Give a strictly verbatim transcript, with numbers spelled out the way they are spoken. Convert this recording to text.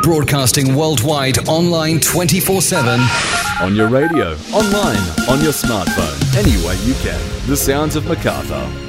Broadcasting worldwide, online twenty-four seven. On your radio, online, on your smartphone, any way you can. The sounds of Macarthur.